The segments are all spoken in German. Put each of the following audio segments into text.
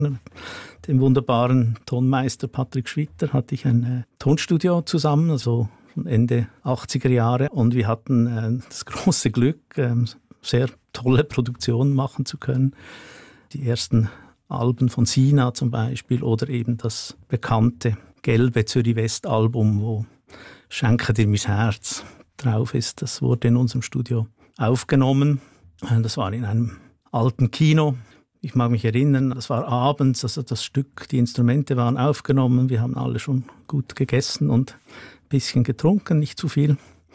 Dem wunderbaren Tonmeister Patrick Schwitter hatte ich ein Tonstudio zusammen, also Ende 80er Jahre. Und wir hatten das große Glück, sehr tolle Produktionen machen zu können. Die ersten Alben von Sina zum Beispiel oder eben das bekannte gelbe Zürich-West-Album, wo «Schenke dir mein Herz» drauf ist. Das wurde in unserem Studio aufgenommen. Das war in einem alten Kino. Ich mag mich erinnern, das war abends, also das Stück, die Instrumente waren aufgenommen, wir haben alle schon gut gegessen und ein bisschen getrunken, nicht zu viel.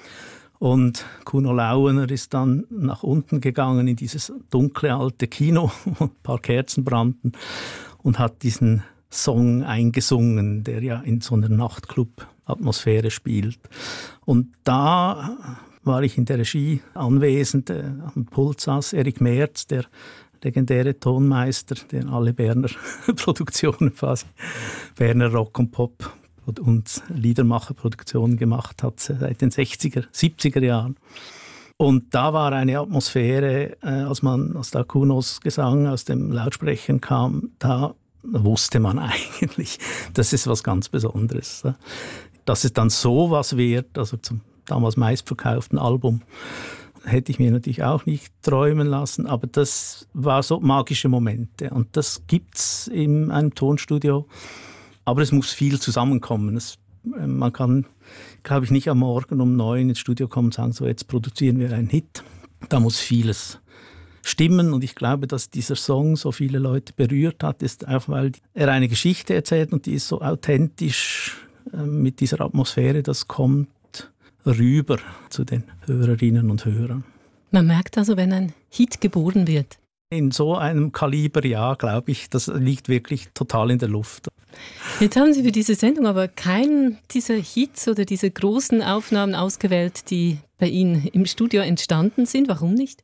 Und Kuno Lauener ist dann nach unten gegangen in dieses dunkle alte Kino, wo ein paar Kerzen brannten und hat diesen Song eingesungen, der ja in so einer Nachtclub-Atmosphäre spielt. Und da war ich in der Regie anwesend, am Pult saß Erik Merz, der legendäre Tonmeister, der alle Berner Produktionen quasi, Berner Rock und Pop und Liedermacherproduktionen gemacht hat seit den 60er, 70er Jahren. Und da war eine Atmosphäre, als da Kunos Gesang aus dem Lautsprechern kam, da wusste man eigentlich, das ist was ganz Besonderes. Dass es dann sowas wird, also zum damals meistverkauften Album, hätte ich mir natürlich auch nicht träumen lassen, aber das war so magische Momente und das gibt's in einem Tonstudio, aber es muss viel zusammenkommen. Man kann, glaube ich, nicht am Morgen um 9 ins Studio kommen und sagen, so jetzt produzieren wir einen Hit. Da muss vieles stimmen und ich glaube, dass dieser Song so viele Leute berührt hat, ist auch, weil er eine Geschichte erzählt und die ist so authentisch mit dieser Atmosphäre, das kommt rüber zu den Hörerinnen und Hörern. Man merkt also, wenn ein Hit geboren wird. In so einem Kaliber, ja, glaube ich, das liegt wirklich total in der Luft. Jetzt haben Sie für diese Sendung aber keinen dieser Hits oder diese großen Aufnahmen ausgewählt, die bei Ihnen im Studio entstanden sind. Warum nicht?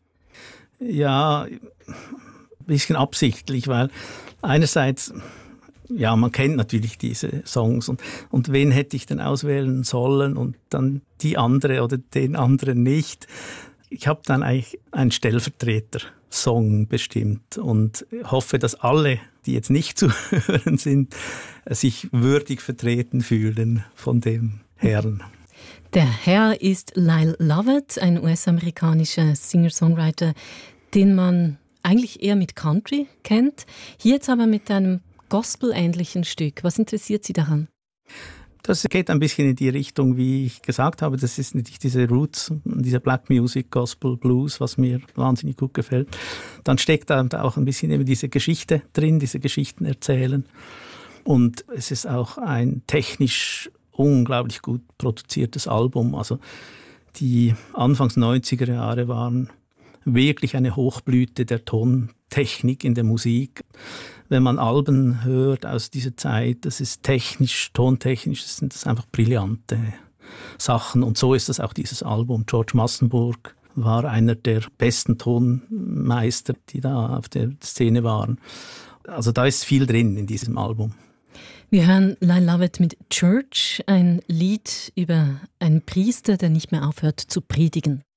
Ja, ein bisschen absichtlich, weil einerseits, ja, man kennt natürlich diese Songs und wen hätte ich denn auswählen sollen und dann die andere oder den anderen nicht. Ich habe dann eigentlich einen Stellvertreter-Song bestimmt und hoffe, dass alle, die jetzt nicht zu hören sind, sich würdig vertreten fühlen von dem Herrn. Der Herr ist Lyle Lovett, ein US-amerikanischer Singer-Songwriter, den man eigentlich eher mit Country kennt. Hier jetzt aber mit einem Gospel-ähnlichen Stück. Was interessiert Sie daran? Das geht ein bisschen in die Richtung, wie ich gesagt habe. Das ist natürlich diese Roots, diese Black Music, Gospel, Blues, was mir wahnsinnig gut gefällt. Dann steckt da auch ein bisschen eben diese Geschichte drin, diese Geschichten erzählen. Und es ist auch ein technisch unglaublich gut produziertes Album. Also die Anfangs 90er Jahre waren wirklich eine Hochblüte der Tontechnik in der Musik. Wenn man Alben hört aus dieser Zeit, das ist technisch, tontechnisch, sind das einfach brillante Sachen. Und so ist das auch dieses Album. George Massenburg war einer der besten Tonmeister, die da auf der Szene waren. Also da ist viel drin in diesem Album. Wir hören Lyle Lovett mit Church, ein Lied über einen Priester, der nicht mehr aufhört zu predigen.